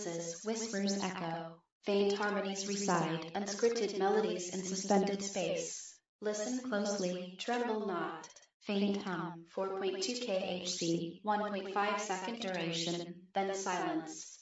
silences, whispers echo, faint harmonies reside, unscripted melodies in suspended space. Listen closely, tremble not. Faint hum, 4.2 kHz, 1.5 second duration, then silence.